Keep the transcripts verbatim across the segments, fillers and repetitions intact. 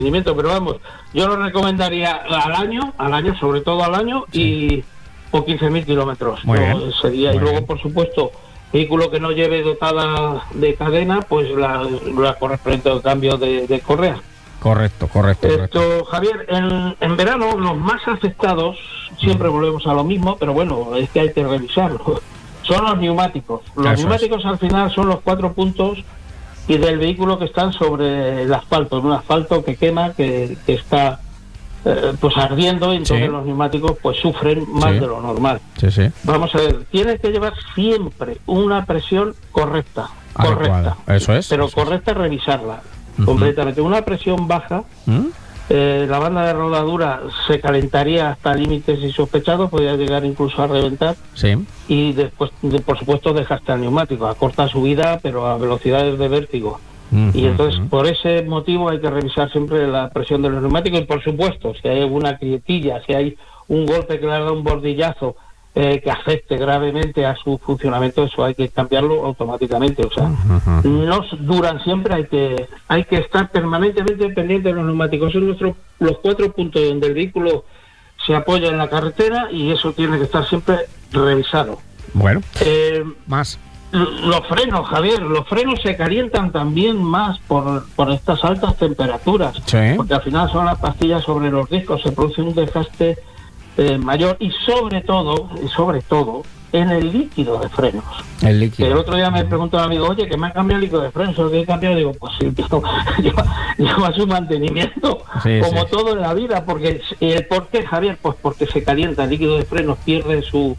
mantenimiento, pero vamos, yo lo recomendaría al año, al año, sobre todo al año, sí. y por quince mil kilómetros. Muy ¿no? bien. Sería, Muy y luego, bien. por supuesto, vehículo que no lleve dotada de cadena, pues la, la correspondiente al cambio de, de correa. Correcto, correcto, Esto, correcto. Javier, en, en verano los más afectados, siempre mm. volvemos a lo mismo, pero bueno, es que hay que revisarlo, son los neumáticos. Los Eso neumáticos es. al final son los cuatro puntos y del vehículo que están sobre el asfalto, en un asfalto que quema, que, que está eh, pues ardiendo, y entonces sí. los neumáticos pues sufren más sí. de lo normal. Sí, sí. Vamos a ver, tienes que llevar siempre una presión correcta, Adecuada. correcta. Eso es. Pero eso correcta es. revisarla. Uh-huh. Completamente. Una presión baja, ¿Mm? eh, la banda de rodadura se calentaría hasta límites insospechados, podría llegar incluso a reventar. Sí. Y después, de, por supuesto, dejaste el neumático a corta subida, pero a velocidades de vértigo. Uh-huh. Y entonces, por ese motivo, hay que revisar siempre la presión de los neumáticos. Y por supuesto, si hay alguna grietilla, si hay un golpe que le da un bordillazo, Eh, que afecte gravemente a su funcionamiento, eso hay que cambiarlo automáticamente. O sea, uh-huh. no duran siempre, hay que hay que estar permanentemente pendiente de los neumáticos. Son nuestros los cuatro puntos donde el vehículo se apoya en la carretera y eso tiene que estar siempre revisado. Bueno, eh, más. Los frenos, Javier, los frenos se calientan también más por, por estas altas temperaturas, sí. porque al final son las pastillas sobre los discos, se produce un desgaste Eh, mayor y sobre todo y sobre todo en el líquido de frenos. El líquido. El otro día me preguntó un amigo, oye, que me ha cambiado el líquido de frenos, ¿lo que he cambiado? Digo, pues sí, tío, lleva, lleva su mantenimiento, sí, como sí. todo en la vida, porque el ¿por qué, Javier? Pues porque se calienta, el líquido de frenos pierde su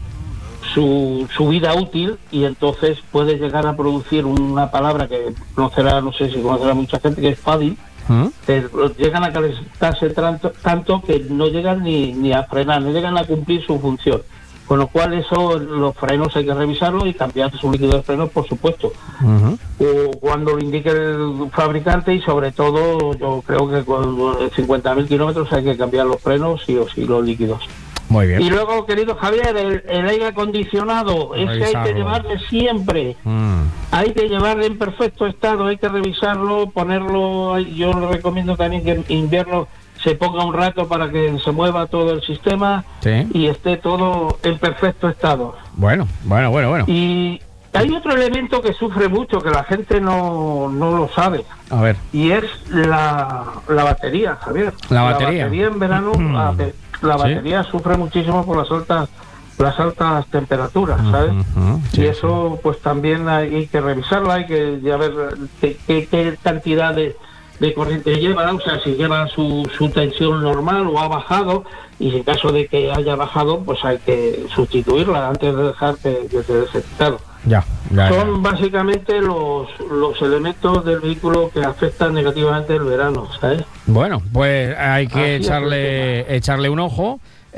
su su vida útil y entonces puede llegar a producir una palabra que conocerá, no sé si conocerá mucha gente, que es fading. ¿Mm? Eh, llegan a calentarse tanto, tanto que no llegan ni, ni a frenar, no llegan a cumplir su función, con lo cual eso, los frenos hay que revisarlos y cambiar su líquido de frenos, por supuesto, uh-huh. o cuando lo indique el fabricante, y sobre todo yo creo que con cincuenta mil kilómetros hay que cambiar los frenos sí o sí, los líquidos. Muy bien. Y luego, querido Javier, el, el aire acondicionado, es que hay que llevarle siempre, mm. hay que llevarle en perfecto estado, hay que revisarlo, ponerlo, yo le recomiendo también que en invierno se ponga un rato para que se mueva todo el sistema, sí. y esté todo en perfecto estado. Bueno, bueno, bueno, bueno. Y hay otro elemento que sufre mucho, que la gente no, no lo sabe. A ver. Y es la, la batería, Javier. La batería. La batería en verano... Mm. A, La batería ¿Sí? sufre muchísimo por las altas las altas temperaturas, ¿sabes? Uh-huh, sí, y eso sí. pues también hay que revisarla, hay que ya ver qué, qué, qué cantidad de, de corriente lleva, o sea, si lleva su, su tensión normal o ha bajado, y en caso de que haya bajado, pues hay que sustituirla antes de dejar que, que se desestado. Ya, ya, Son ya. básicamente los, los elementos del vehículo que afectan negativamente el verano, ¿sabes? Bueno, pues hay que Así echarle echarle un ojo,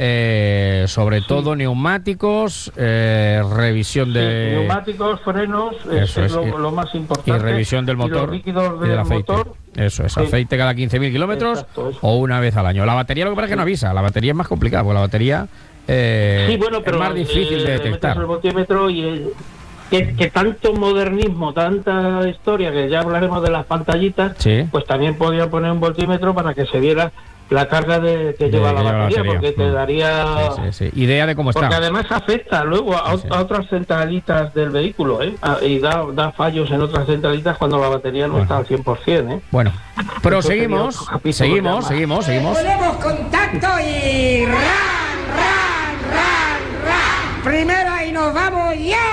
eh, sobre sí. todo neumáticos, eh, revisión de... Sí, neumáticos, frenos, eso es, es lo, lo más importante. Y revisión del motor y, los y del aceite. Motor. Eso es, sí. Aceite cada quince mil kilómetros. Exacto, o una vez al año. La batería lo que pasa es que no avisa, la batería es más complicada, porque la batería eh, sí, bueno, pero es más difícil eh, de detectar. El voltímetro y el... Que, que tanto modernismo, tanta historia, que ya hablaremos de las pantallitas, sí. pues también podía poner un voltímetro para que se viera la carga de, que de, lleva la batería, batería, porque te daría... Sí, sí, sí. Idea de cómo está. Porque además afecta luego a, sí, sí. a otras centralitas del vehículo, ¿eh? A, y da, da fallos en otras centralitas cuando la batería no bueno. está al cien por ciento, ¿eh? Bueno, pero seguimos, seguimos, seguimos, seguimos. Ponemos contacto y... ¡Ran, ran, ran, ran! Primera y nos vamos ya.